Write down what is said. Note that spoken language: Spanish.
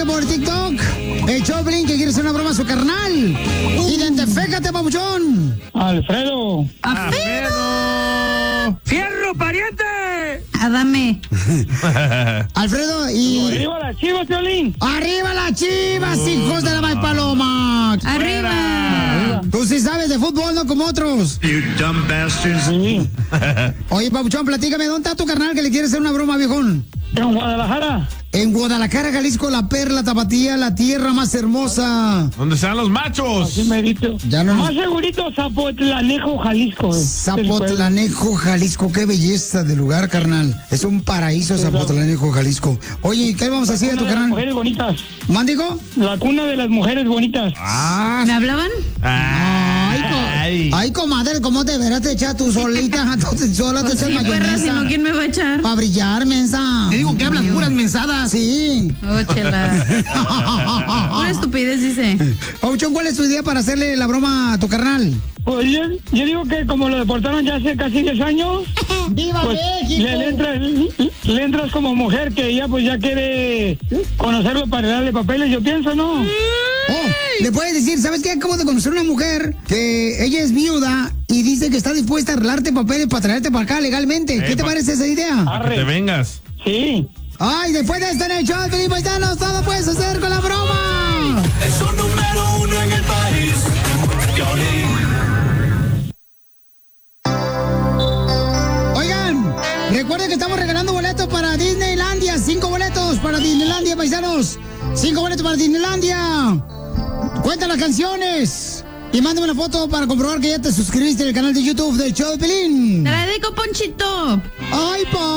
por TikTok. El Choplin que quiere hacer una broma a su carnal. Identifícate, papuchón. Alfredo. ¡Alfredo! ¡Fierro, pariente! Adame. Alfredo y... ¡Arriba las chivas, Piolín! ¡Arriba las chivas, hijos de la Maipaloma! ¡Arriba! Tú sí sabes de fútbol, no como otros. You dumb bastards. Sí. Oye, papuchón, platícame, ¿dónde está tu carnal que le quiere hacer una broma, viejón? En Guadalajara. En Guadalajara, Jalisco, la perla tapatía, la tierra más hermosa. ¿Dónde están los machos? Así me dicho. Ya no- Más segurito, Zapotlanejo, Jalisco. Zapotlanejo, Jalisco, qué belleza de lugar, carnal. Es un paraíso Zapotlanejo, Jalisco. Oye, ¿qué vamos a hacer a tu Las carnal? mujeres bonitas. ¿Mándigo? La cuna de las mujeres bonitas. Ah, ¿Me hablaban? Ay, comadre, ¿cómo te verás te echar tú solita? Tú sola te echas Sí, perra, si no, mayonesa. ¿quién me va a echar? Para brillar, mensa. Te digo que hablas puras mensadas. Sí. Oh, chela. Una estupidez, dice. Pauchón, ¿cuál es tu idea para hacerle la broma a tu carnal? Pues yo digo que como lo deportaron ya hace casi 10 años, ¡Viva pues le entras como mujer que ella pues ya quiere conocerlo para darle papeles, yo pienso, ¿no? Oh, le puedes decir, ¿sabes qué? Acabo de conocer una mujer que ella es viuda y dice que está dispuesta a arreglarte papeles para traerte para acá legalmente. ¿Qué te parece esa idea? que te vengas. Sí. Ay, después de estar en el show de Felipe Paisanos, todo puedes hacer con la broma. Es un número 1 en el país. Oigan, recuerden que estamos regalando boletos para Disneylandia. 5 boletos para Disneylandia, paisanos. 5 boletos para Disneylandia. Cuenta las canciones. Y mándame una foto para comprobar que ya te suscribiste al canal de YouTube del show de Pelín. Te la dedico, Ponchito. Ay,